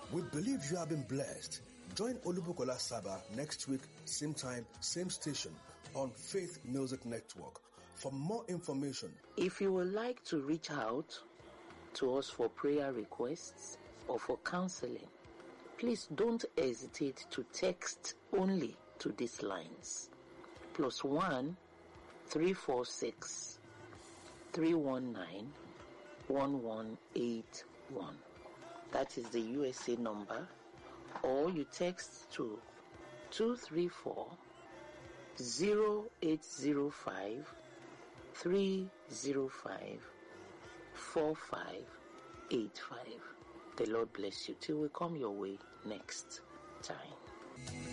We believe you have been blessed. Join Olubukola Saba next week, same time, same station on Faith Music Network. For more information, if you would like to reach out to us for prayer requests or for counseling, please don't hesitate to text only to these lines: +1 346 319 1181. That is the USA number. Or you text to 234 0805 305 4585. The Lord bless you till we come your way next time.